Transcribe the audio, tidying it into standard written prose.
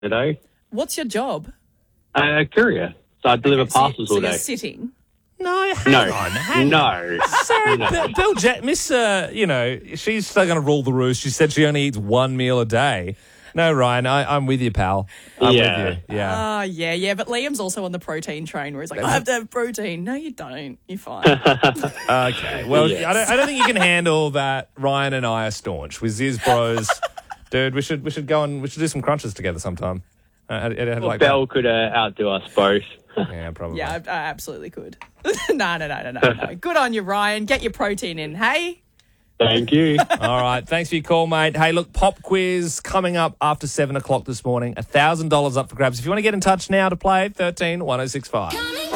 today. What's your job? Courier. So I deliver parcels so all you're day. sitting. No, hang on. Sarah, Bill she's still going to rule the roost. She said she only eats one meal a day. No, Ryan, I'm with you, pal. I'm with you. Yeah. Yeah. But Liam's also on the protein train where he's like, I have to have protein. No, you don't. You're fine. Okay. Well, yes. I don't think you can handle that. Ryan and I are staunch. We're Ziz bros. Dude, we should do some crunches together sometime. Belle could outdo us both. Yeah, probably. Yeah, I absolutely could. No. Good on you, Ryan. Get your protein in, hey? Thank you. All right. Thanks for your call, mate. Hey, look, pop quiz coming up after 7 o'clock this morning. $1,000 up for grabs. If you want to get in touch now to play, 13 1065.